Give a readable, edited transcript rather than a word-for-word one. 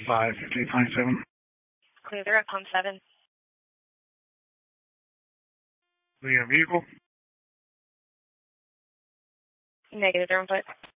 5827. Clear the rep, home 7. Do you have a vehicle? Negative, they're on foot.